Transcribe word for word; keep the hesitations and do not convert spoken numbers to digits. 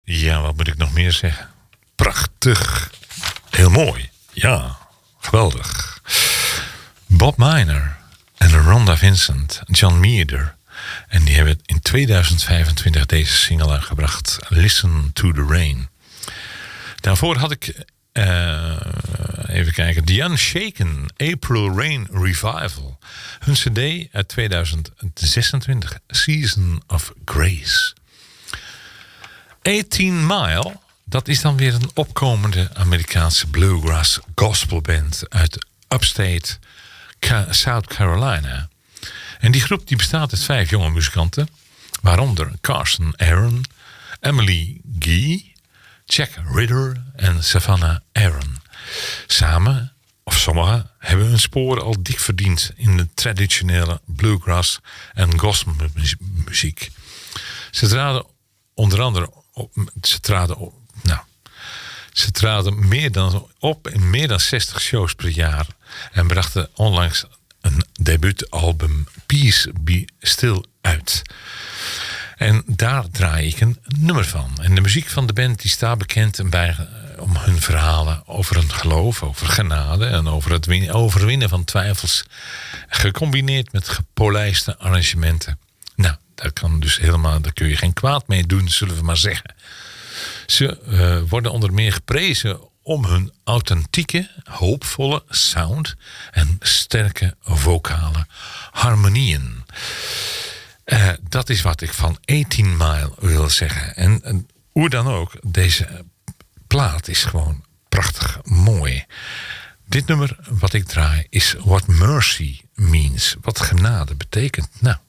Ja, wat moet ik nog meer zeggen? Prachtig. Heel mooi. Ja, geweldig. Bob Miner en Rhonda Vincent, John Meader. En die hebben in tweeduizend vijfentwintig deze single uitgebracht. Listen to the Rain. Daarvoor had ik, uh, even kijken, The Unshaken April Rain Revival. Hun cd uit tweeduizend zesentwintig, Season of Grace. achttien Mile, dat is dan weer een opkomende Amerikaanse bluegrass gospelband uit upstate South Carolina. En die groep die bestaat uit vijf jonge muzikanten, waaronder Carson Aaron, Emily Gee, Jack Ritter en Savannah Aaron. Samen, of sommigen, hebben hun sporen al dik verdiend in de traditionele bluegrass en gospelmuziek. Ze traden onder andere op, ze traden op, nou, ze traden meer dan op in meer dan zestig shows per jaar en brachten onlangs een debuutalbum Peace Be Still uit. En daar draai ik een nummer van. En de muziek van de band die staat bekend en bij, om hun verhalen over een geloof, over genade en over het win, overwinnen van twijfels, gecombineerd met gepolijste arrangementen. Nou, daar kan dus helemaal, daar kun je geen kwaad mee doen, zullen we maar zeggen. Ze uh, worden onder meer geprezen om hun authentieke, hoopvolle sound en sterke vocale harmonieën. Uh, dat is wat ik van achttien Mile wil zeggen. En, en hoe dan ook, deze plaat is gewoon prachtig mooi. Dit nummer wat ik draai is What Mercy Means. Wat genade betekent. Nou,